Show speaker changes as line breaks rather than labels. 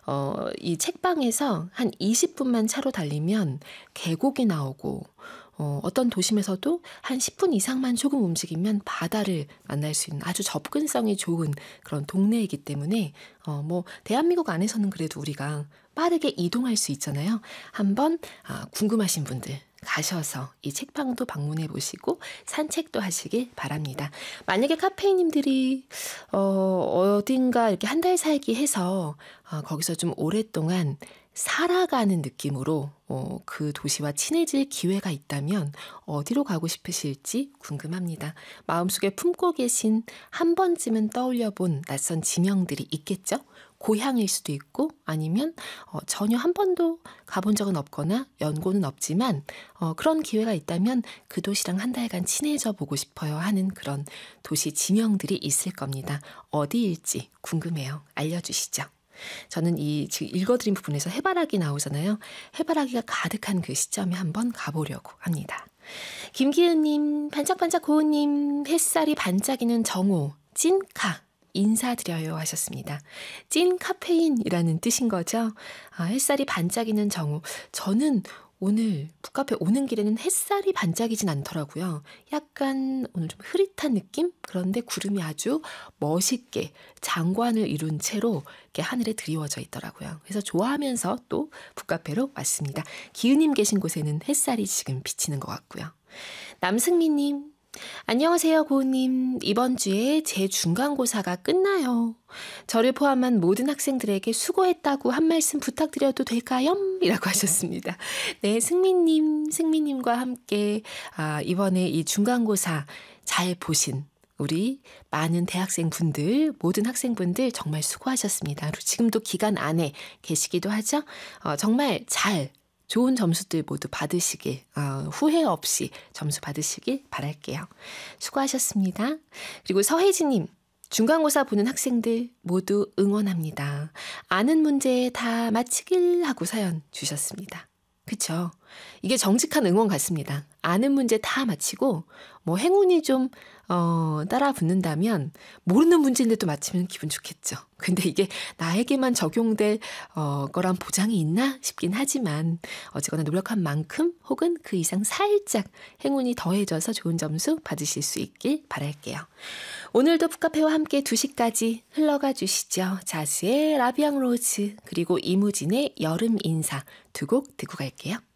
이 책방에서 한 20분만 차로 달리면 계곡이 나오고 어떤 도심에서도 한 10분 이상만 조금 움직이면 바다를 만날 수 있는 아주 접근성이 좋은 그런 동네이기 때문에 뭐 대한민국 안에서는 그래도 우리가 빠르게 이동할 수 있잖아요. 한번 궁금하신 분들 가셔서 이 책방도 방문해 보시고 산책도 하시길 바랍니다. 만약에 카페인님들이 어딘가 이렇게 한 달 살기 해서 거기서 좀 오랫동안 살아가는 느낌으로 그 도시와 친해질 기회가 있다면 어디로 가고 싶으실지 궁금합니다. 마음속에 품고 계신 한 번쯤은 떠올려 본 낯선 지명들이 있겠죠? 고향일 수도 있고 아니면 전혀 한 번도 가본 적은 없거나 연고는 없지만 그런 기회가 있다면 그 도시랑 한 달간 친해져 보고 싶어요 하는 그런 도시 지명들이 있을 겁니다. 어디일지 궁금해요. 알려주시죠. 저는 이 지금 읽어드린 부분에서 해바라기 나오잖아요. 해바라기가 가득한 그 시점에 한번 가보려고 합니다. 김기은님, 반짝반짝 고은님, 햇살이 반짝이는 정오, 찐카. 인사드려요 하셨습니다. 찐 카페인이라는 뜻인 거죠. 햇살이 반짝이는 정오. 저는 오늘 북카페 오는 길에는 햇살이 반짝이진 않더라고요. 약간 오늘 좀 흐릿한 느낌? 그런데 구름이 아주 멋있게 장관을 이룬 채로 이렇게 하늘에 드리워져 있더라고요. 그래서 좋아하면서 또 북카페로 왔습니다. 기은님 계신 곳에는 햇살이 지금 비치는 것 같고요. 남승미님, 안녕하세요, 고은님. 이번 주에 제 중간고사가 끝나요. 저를 포함한 모든 학생들에게 수고했다고 한 말씀 부탁드려도 될까요? 이라고 하셨습니다. 네, 승민님과 함께 이번에 이 중간고사 잘 보신 우리 많은 대학생분들, 모든 학생분들 정말 수고하셨습니다. 그리고 지금도 기간 안에 계시기도 하죠. 정말 좋은 점수들 모두 받으시길, 후회 없이 점수 받으시길 바랄게요. 수고하셨습니다. 그리고 서혜진님, 중간고사 보는 학생들 모두 응원합니다. 아는 문제 다 맞히길 하고 사연 주셨습니다. 그쵸? 이게 정직한 응원 같습니다. 아는 문제 다 맞히고 뭐 행운이 좀 따라 붙는다면 모르는 문제인데도 맞히면 기분 좋겠죠. 근데 이게 나에게만 적용될 거란 보장이 있나 싶긴 하지만 어쨌거나 노력한 만큼 혹은 그 이상 살짝 행운이 더해져서 좋은 점수 받으실 수 있길 바랄게요. 오늘도 북카페와 함께 2시까지 흘러가 주시죠. 자스의 라비앙 로즈 그리고 이무진의 여름 인사 2곡 듣고 갈게요.